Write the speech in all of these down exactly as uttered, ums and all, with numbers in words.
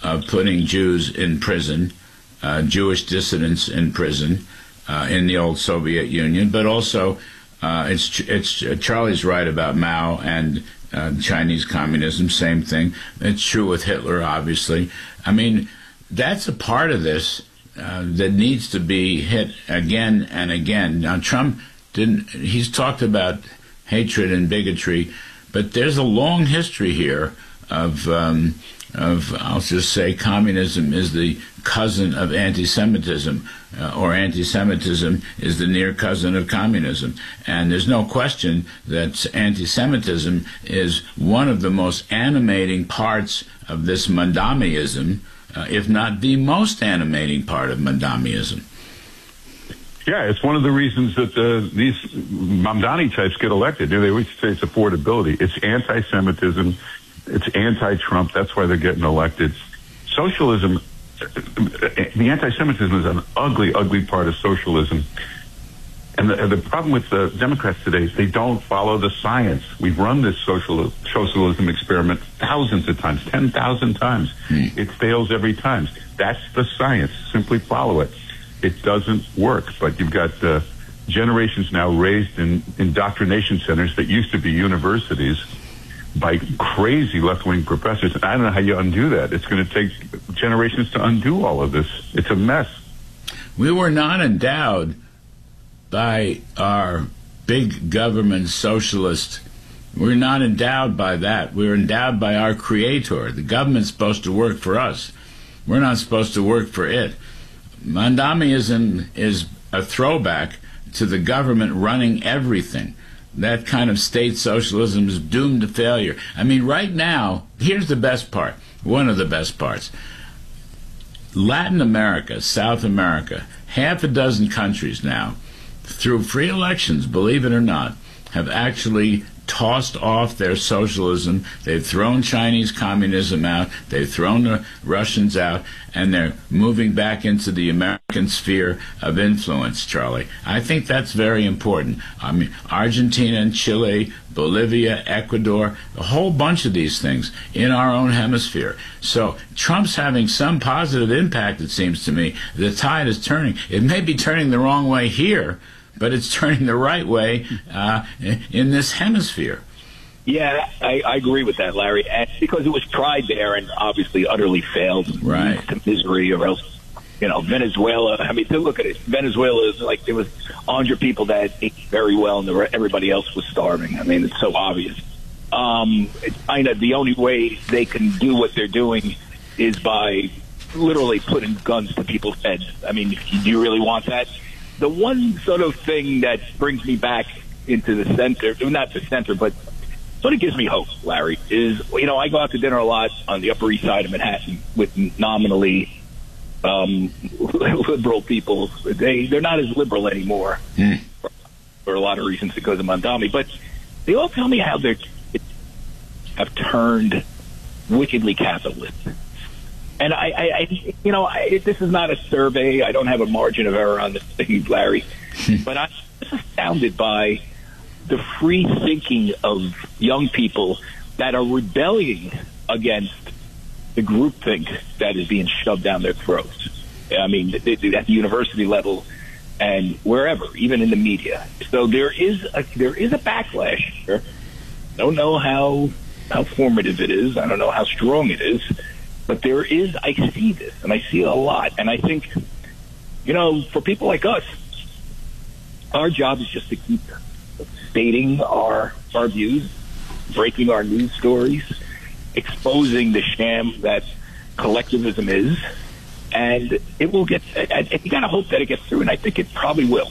of putting Jews in prison, uh, Jewish dissidents in prison uh, in the old Soviet Union, but also uh, it's it's uh, Charlie's right about Mao and uh, Chinese communism. Same thing. It's true with Hitler, obviously. I mean, that's a part of this uh, that needs to be hit again and again. Now, Trump didn't. He's talked about hatred and bigotry, but there's a long history here of, um, of I'll just say, communism is the cousin of anti-Semitism, uh, or anti-Semitism is the near cousin of communism. And there's no question that anti-Semitism is one of the most animating parts of this Mandamiism, uh, if not the most animating part of Mandamiism. Yeah, it's one of the reasons that uh, these Mamdani types get elected. They always say it's affordability. It's anti-Semitism. It's anti-Trump. That's why they're getting elected. Socialism, the anti-Semitism is an ugly, ugly part of socialism. And the, the problem with the Democrats today is they don't follow the science. We've run this social, socialism experiment thousands of times, ten thousand times. Hmm. It fails every time. That's the science. Simply follow it. It doesn't work, but you've got uh, generations now raised in indoctrination centers that used to be universities by crazy left-wing professors. And I don't know how you undo that. It's going to take generations to undo all of this. It's a mess. We were not endowed by our big government socialist. We're not endowed by that. We're endowed by our creator. The government's supposed to work for us. We're not supposed to work for it. Mandamiism is a throwback to the government running everything. That kind of state socialism is doomed to failure. I mean, right now, here's the best part, one of the best parts. Latin America, South America, half a dozen countries now, through free elections, believe it or not, have actually tossed off their socialism. They've thrown Chinese communism out. They've thrown the Russians out, and they're moving back into the American sphere of influence, Charlie. I think that's very important. I mean, Argentina and Chile, Bolivia, Ecuador, a whole bunch of these things in our own hemisphere. So Trump's having some positive impact, it seems to me. The tide is turning. It may be turning the wrong way here, but it's turning the right way uh, in this hemisphere. Yeah, I, I agree with that, Larry. And because it was tried there and obviously utterly failed, right, to misery, or else, you know, Venezuela. I mean, look at it. Venezuela is like there was one hundred people that ate very well, and the, everybody else was starving. I mean, it's so obvious. Um, it's kind of the only way they can do what they're doing is by literally putting guns to people's heads. I mean, do you really want that? The one sort of thing that brings me back into the center, not the center, but sort of gives me hope, Larry, is, you know, I go out to dinner a lot on the Upper East Side of Manhattan with nominally um, liberal people. They, they're not as liberal anymore mm. for, for a lot of reasons because of Mandami, but they all tell me how they have turned wickedly capitalist. And I, I, I, you know, I, this is not a survey. I don't have a margin of error on this thing, Larry. But I'm just astounded by the free thinking of young people that are rebelling against the groupthink that is being shoved down their throats. I mean, at the university level and wherever, even in the media. So there is a, there is a backlash here. I don't know how how formative it is. I don't know how strong it is. But there is, I see this, and I see it a lot. And I think, you know, for people like us, our job is just to keep stating our our views, breaking our news stories, exposing the sham that collectivism is, and it will get, and you got to hope that it gets through, and I think it probably will.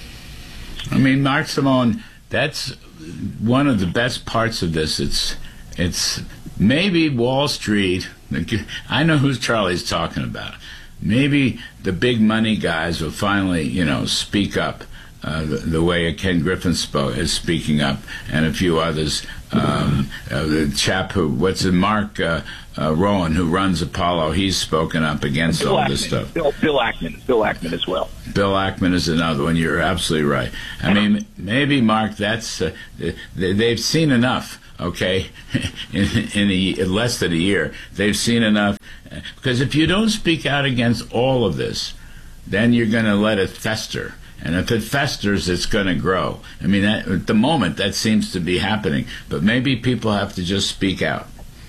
I mean, Mark Simone, that's one of the best parts of this. It's, it's maybe Wall Street. I know who Charlie's talking about. Maybe the big money guys will finally, you know, speak up uh, the, the way Ken Griffin spoke, is speaking up, and a few others. Um, uh, the chap who, what's it, Mark uh, uh, Rowan, who runs Apollo, he's spoken up against Bill all Ackman, this stuff. Bill, Bill Ackman, Bill Ackman as well. Bill Ackman is another one. You're absolutely right. I mean, maybe, Mark, that's uh, they, they've seen enough okay, in, in, a, in less than a year. They've seen enough. Because if you don't speak out against all of this, then you're going to let it fester. And if it festers, it's going to grow. I mean, that, at the moment, that seems to be happening. But maybe people have to just speak out.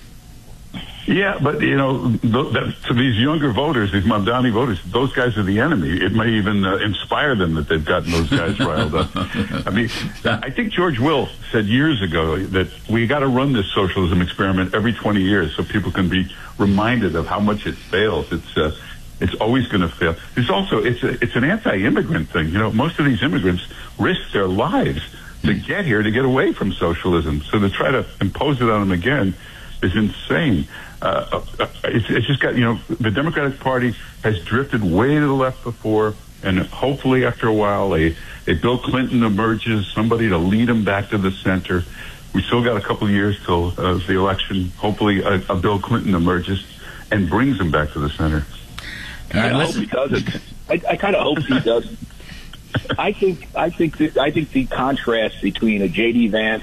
Yeah, but, you know, th- that, to these younger voters, these Mamdani voters, those guys are the enemy. It may even uh, inspire them that they've gotten those guys riled up. I mean, I think George Will said years ago that we got to run this socialism experiment every twenty years so people can be reminded of how much it fails. It's uh, it's always going to fail. There's also, it's a, it's an anti-immigrant thing. You know, most of these immigrants risk their lives to get here, to get away from socialism. So to try to impose it on them again is insane. Uh, uh, it's, it's just got, you know, the Democratic Party has drifted way to the left before, and hopefully after a while a, a Bill Clinton emerges, somebody to lead them back to the center. We still got a couple of years till uh, the election. Hopefully a, a Bill Clinton emerges and brings them back to the center. I right, hope he doesn't. I, I kind of hope he doesn't. I think I think that, I think the contrast between a J D Vance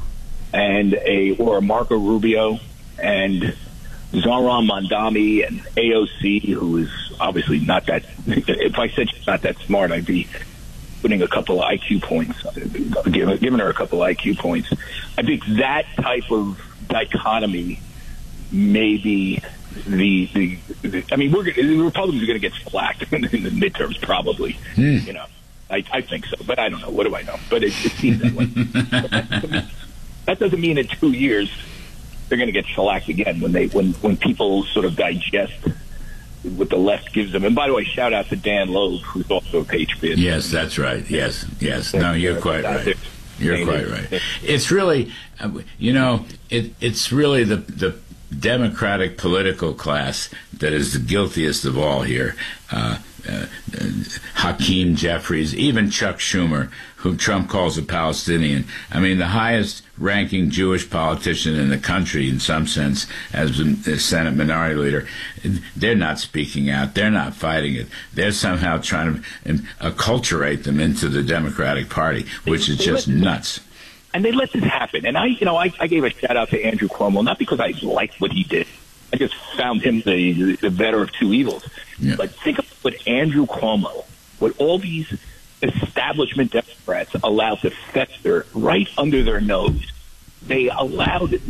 and a or a Marco Rubio and Zohran Mamdani and A O C, who is obviously not that. If I said she's not that smart, I'd be putting a couple of I Q points, giving, giving her a couple of I Q points. I think that type of dichotomy may be the the. the I mean, we're the Republicans are going to get slacked in the, in the midterms, probably. Hmm. You know, I, I think so, but I don't know. What do I know? But it, it seems that way. that, that doesn't mean in two years they're going to get shellacked again when they when when people sort of digest what the left gives them. And by the way, shout out to Dan Loeb, who's also a Patriot. Yes, that's right. Yes, yes. No, you're quite right. You're quite right. It's really, you know, it it's really the the Democratic political class that is the guiltiest of all here. Uh, uh, uh, Hakeem Jeffries, even Chuck Schumer, who Trump calls a Palestinian. I mean, the highest-ranking Jewish politician in the country, in some sense, as the Senate Minority Leader. They're not speaking out. They're not fighting it. They're somehow trying to acculturate them into the Democratic Party, which is just nuts. And they let this happen. And I, you know, I, I gave a shout-out to Andrew Cuomo, not because I liked what he did. I just found him the, the better of two evils. Yeah. But think of what Andrew Cuomo, what all these establishment Democrats allowed to fester right under their nose. They allowed it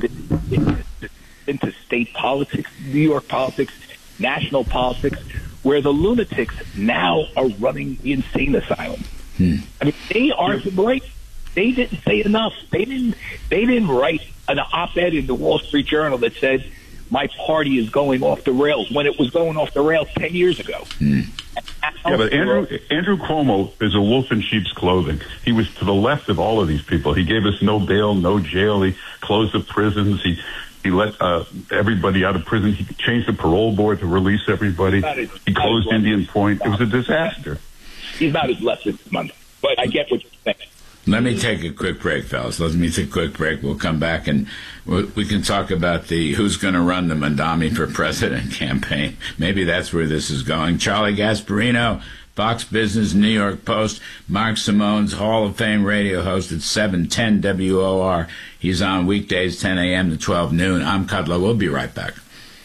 into state politics, New York politics, national politics, where the lunatics now are running the insane asylum. Hmm. I mean, they are right. They didn't say enough. They didn't. They didn't write an op-ed in the Wall Street Journal that said my party is going off the rails when it was going off the rails ten years ago. Hmm. Yeah, but Andrew, Andrew Cuomo is a wolf in sheep's clothing. He was to the left of all of these people. He gave us no bail, no jail. He closed the prisons. He he let uh, everybody out of prison. He changed the parole board to release everybody. His, he closed Indian Point. It was a disaster. He's not as left this month, but I get what you're saying. Let me take a quick break, fellas. Let me take a quick break. We'll come back and we can talk about the who's going to run the Mamdani for president campaign. Maybe that's where this is going. Charlie Gasparino, Fox Business, New York Post. Mark Simone's Hall of Fame radio host at seven ten W O R. He's on weekdays ten a.m. to twelve noon. I'm Kudlow. We'll be right back.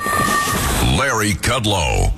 Larry Kudlow.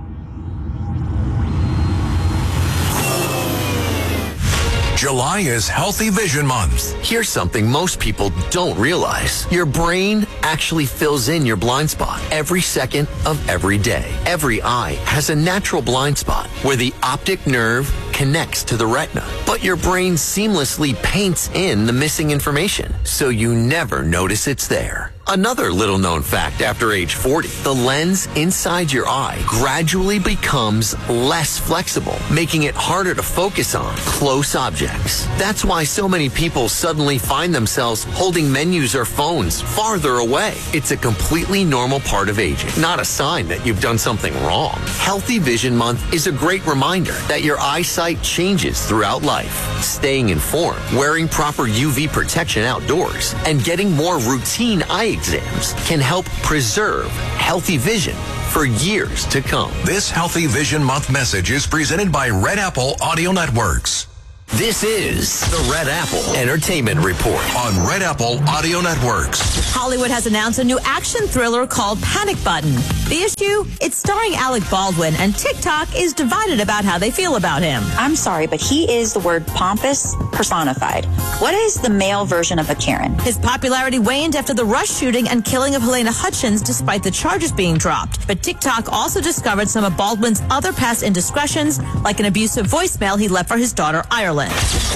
July is Healthy Vision Month. Here's something most people don't realize. Your brain actually fills in your blind spot every second of every day. Every eye has a natural blind spot where the optic nerve connects to the retina, but your brain seamlessly paints in the missing information, so you never notice it's there. Another little known fact after age forty, the lens inside your eye gradually becomes less flexible, making it harder to focus on close objects. That's why so many people suddenly find themselves holding menus or phones farther away. It's a completely normal part of aging, not a sign that you've done something wrong. Healthy Vision Month is a great reminder that your eyesight changes throughout life. Staying informed, wearing proper U V protection outdoors, and getting more routine eye exams can help preserve healthy vision for years to come. This Healthy Vision Month message is presented by Red Apple Audio Networks. This is the Red Apple Entertainment Report On Red Apple Audio Networks. Hollywood has announced a new action thriller called Panic Button. The issue? It's starring Alec Baldwin, and TikTok is divided about how they feel about him. I'm sorry, but he is the word pompous personified. What is the male version of a Karen? His popularity waned after the Rush shooting and killing of Helena Hutchins, despite the charges being dropped. But TikTok also discovered some of Baldwin's other past indiscretions, like an abusive voicemail he left for his daughter, Ireland.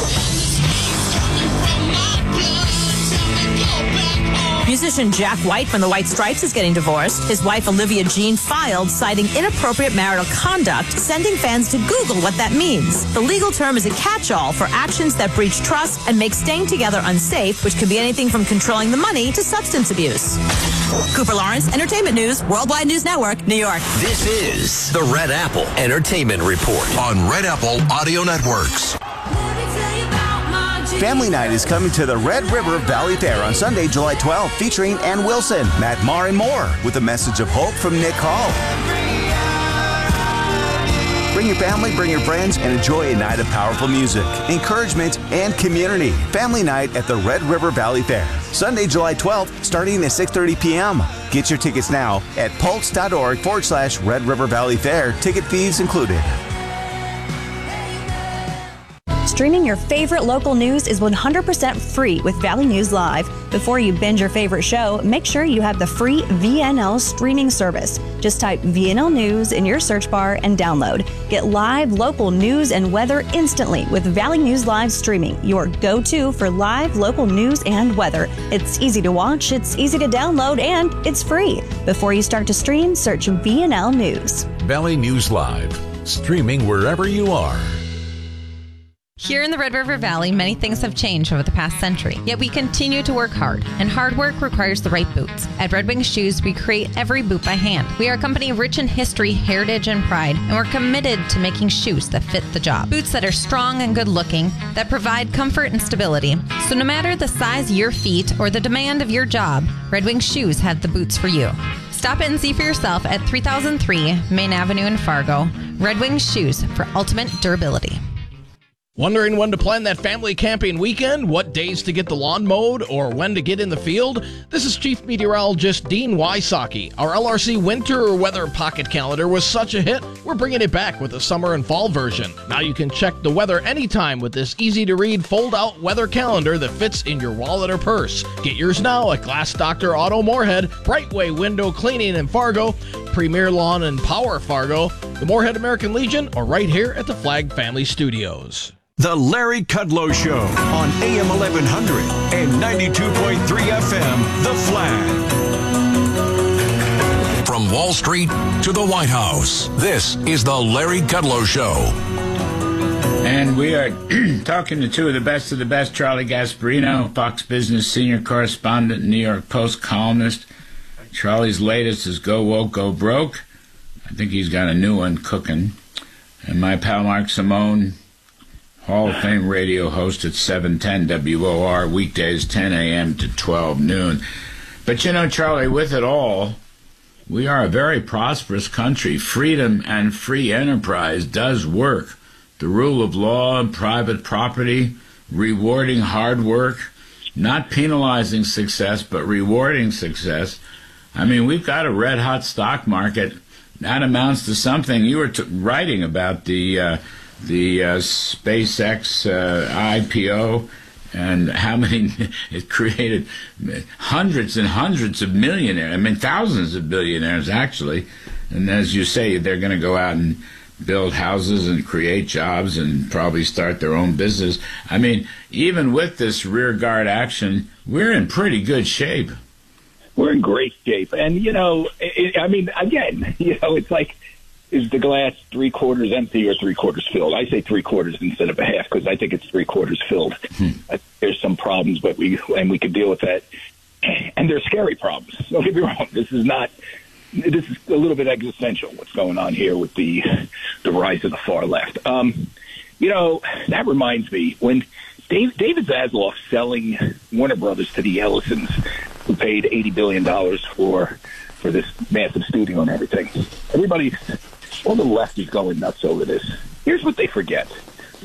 Musician Jack White from the White Stripes is getting divorced. His wife, Olivia Jean, filed, citing inappropriate marital conduct, sending fans to Google what that means. The legal term is a catch-all for actions that breach trust and make staying together unsafe, which could be anything from controlling the money to substance abuse. Cooper Lawrence, Entertainment News, Worldwide News Network, New York. This is the Red Apple Entertainment Report On Red Apple Audio Networks. Family Night is coming to the Red River Valley Fair on Sunday, July twelfth, featuring Ann Wilson, Matt Maher, and more, with a message of hope from Nick Hall. Bring your family, bring your friends, and enjoy a night of powerful music, encouragement, and community. Family Night at the Red River Valley Fair, Sunday, July twelfth, starting at six thirty p.m. Get your tickets now at pulse.org forward slash Red River Valley Fair. Ticket fees included. Streaming your favorite local news is one hundred percent free with Valley News Live. Before you binge your favorite show, make sure you have the free V N L streaming service. Just type V N L News in your search bar and download. Get live local news and weather instantly with Valley News Live streaming, your go-to for live local news and weather. It's easy to watch, it's easy to download, and it's free. Before you start to stream, search V N L News. Valley News Live, streaming wherever you are. Here in the Red River Valley, many things have changed over the past century, yet we continue to work hard, and hard work requires the right boots. At Red Wing Shoes, we create every boot by hand. We are a company rich in history, heritage, and pride, and we're committed to making shoes that fit the job. Boots that are strong and good-looking, that provide comfort and stability. So no matter the size of your feet or the demand of your job, Red Wing Shoes have the boots for you. Stop in and see for yourself at three thousand three Main Avenue in Fargo. Red Wing Shoes for ultimate durability. Wondering when to plan that family camping weekend, what days to get the lawn mowed, or when to get in the field? This is Chief Meteorologist Dean Wysocki. Our L R C Winter Weather Pocket Calendar was such a hit, we're bringing it back with a summer and fall version. Now you can check the weather anytime with this easy-to-read, fold-out weather calendar that fits in your wallet or purse. Get yours now at Glass Doctor Auto Moorhead, Brightway Window Cleaning in Fargo, Premier Lawn and Power Fargo, the Moorhead American Legion, or right here at the Flag Family Studios. The Larry Kudlow Show on A M eleven hundred and ninety-two point three F M, The Flag. From Wall Street to the White House, this is The Larry Kudlow Show. And we are talking to two of the best of the best. Charlie Gasparino, Fox Business senior correspondent, New York Post columnist. Charlie's latest is Go Woke, Go Broke. I think he's got a new one cooking. And my pal Mark Simone, Hall of Fame radio host at seven ten W O R, weekdays ten a.m. to twelve noon. But you know, Charlie, with it all, we are a very prosperous country. Freedom and free enterprise does work. The rule of law, private property, rewarding hard work, not penalizing success, but rewarding success. I mean, we've got a red-hot stock market. That amounts to something. You were t- writing about the... Uh, the uh, SpaceX uh, I P O and how many it created hundreds and hundreds of millionaires, I mean thousands of billionaires actually, and as you say, they're going to go out and build houses and create jobs and probably start their own business. I mean, even with this rear guard action, we're in pretty good shape. We're in great shape, and you know, it, I mean, again, you know, it's like, is the glass three quarters empty or three quarters filled? I say three quarters instead of a half because I think it's three quarters filled. Hmm. There's some problems, but we and we could deal with that. And they're scary problems. Don't get me wrong. This is not. This is a little bit existential. What's going on here with the the rise of the far left? Um, you know, that reminds me when Dave, David Zaslav selling Warner Brothers to the Ellisons, who paid eighty billion dollars for for this massive studio and everything. Everybody. All the left is going nuts over this. Here's what they forget.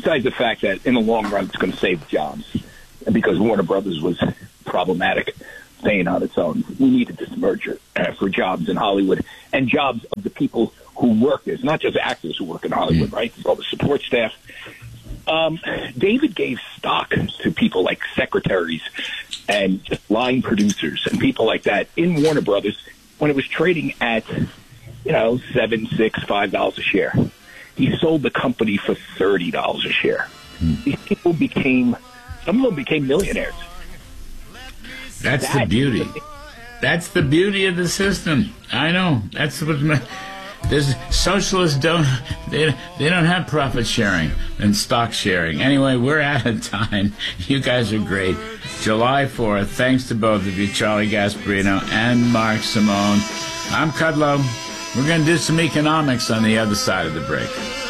besides the fact that in the long run it's going to save jobs, and because Warner Brothers was problematic staying on its own, we needed this merger uh, for jobs in Hollywood and jobs of the people who work there. It's not just actors who work in Hollywood, right? It's all the support staff. Um, David gave stock to people like secretaries and just line producers and people like that in Warner Brothers when it was trading at, you know, seven, six, five dollars a share. He sold the company for thirty dollars a share. Mm. These people became, some of them became millionaires. That's that the beauty. That's the beauty of the system. I know. That's what my, there's socialists don't they they don't have profit sharing and stock sharing. Anyway, we're out of time. You guys are great. July fourth. Thanks to both of you, Charlie Gasparino and Mark Simone. I'm Kudlow. We're going to do some economics on the other side of the break.